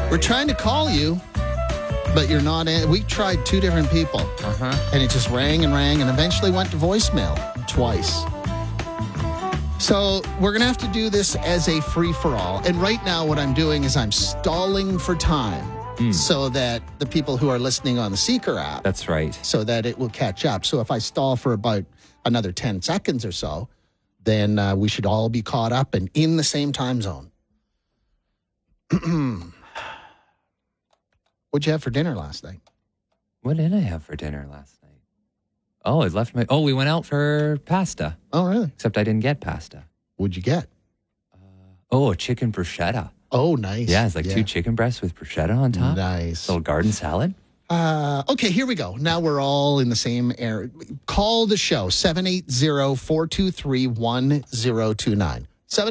We're trying to call you, but you're not in. We tried 2 different people. And it just rang and rang and eventually went to voicemail twice. So we're going to have to do this as a free-for-all. And right now what I'm doing is I'm stalling for time so that the people who are listening on the Seeker app. That's right. So that it will catch up. So if I stall for about another 10 seconds or so, then we should all be caught up and in the same time zone. What'd you have for dinner last night? What did I have for dinner last night? Oh, I left my... Oh, we went out for pasta. Oh, really? Except I didn't get pasta. What'd you get? Oh, a chicken bruschetta. Oh, nice. Yeah, it's like 2 chicken breasts with bruschetta on top. Nice. Little garden salad. Okay, here we go. Now we're all in the same area. Call the show, 780-423-1029.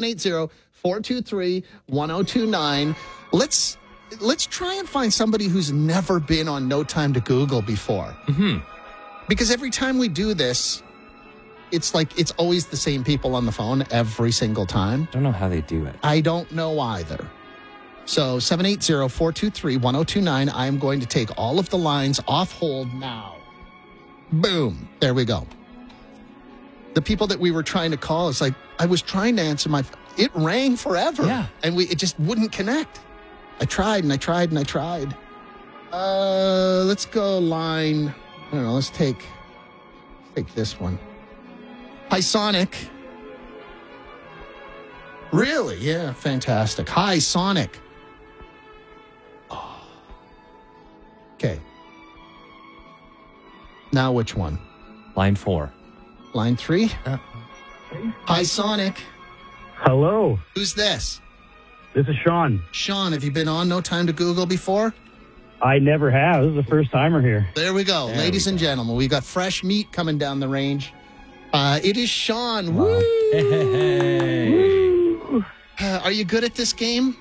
780-423-1029. Let's try and find somebody who's never been on No Time to Google before. Because every time we do this, it's like it's always the same people on the phone every single time. Don't know how they do it. I don't know either. So 780-423-1029. I'm going to take all of the lines off hold now. Boom. There we go. The people that we were trying to call, it's like I was trying to answer it rang forever. Yeah. And it just wouldn't connect. I tried and I tried and I tried. Let's go line. I don't know. Let's take this one. Hi, Sonic. Really? Yeah, fantastic. Hi, Sonic. Oh. Okay. Now which one? Line 4. Line 3? Hi, Sonic. Hello. Who's this? This is Sean. Sean, have you been on No Time to Google before? I never have. This is the first timer here. There we go. Ladies and gentlemen, we've got fresh meat coming down the range. It is Sean. Wow. Woo! Hey. Woo. Are you good at this game?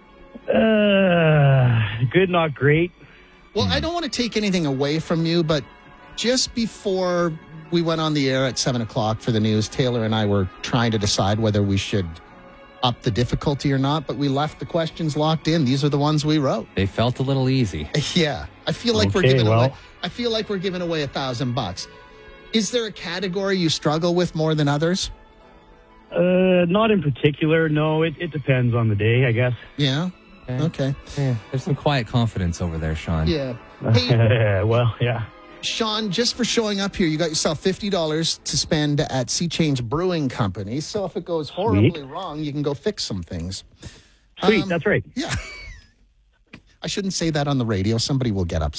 Good, not great. Well, I don't want to take anything away from you, but just before we went on the air at 7 o'clock for the news, Taylor and I were trying to decide whether we should up the difficulty or not, but we left the questions locked in. These are the ones we wrote. They felt a little easy. Yeah. I feel like we're giving away $1,000. Is there a category you struggle with more than others? Not in particular. No, it depends on the day, I guess. Yeah. Okay. Yeah, there's some quiet confidence over there, Sean. Yeah. Hey, Well, yeah. Sean, just for showing up here, you got yourself $50 to spend at Sea Change Brewing Company. So if it goes horribly wrong, you can go fix some things. Sweet, that's right. Yeah. I shouldn't say that on the radio. Somebody will get upset.